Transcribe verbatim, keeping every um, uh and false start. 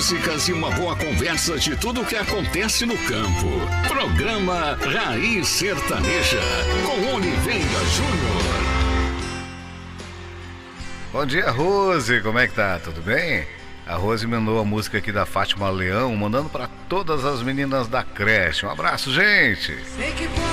músicas e uma boa conversa de tudo o que acontece no campo. Programa Raiz Sertaneja, com Oliveira Júnior. Bom dia, Rose. Como é que tá? Tudo bem? A Rose mandou a música aqui da Fátima Leão, mandando para todas as meninas da creche. Um abraço, gente.